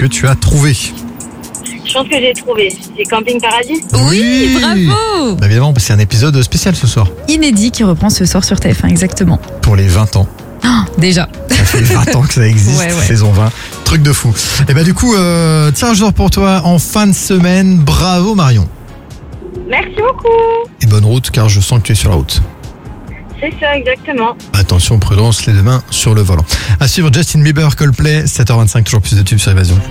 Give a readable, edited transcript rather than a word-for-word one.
que tu as trouvé? Je pense que j'ai trouvé. C'est Camping Paradis. Oui, bravo. Bah évidemment, c'est un épisode spécial ce soir. Inédit qui reprend ce soir sur TF1, exactement. Pour les 20 ans. Déjà. Ça fait 20 ans que ça existe, Ouais. saison 20. Truc de fou. Et bah du coup, tirage d'or pour toi en fin de semaine. Bravo Marion. Merci beaucoup. Et bonne route car je sens que tu es sur la route. C'est ça, exactement. Attention, prudence, les deux mains sur le volant. À suivre Justin Bieber, Coldplay, 7h25, toujours plus de tubes sur Évasion.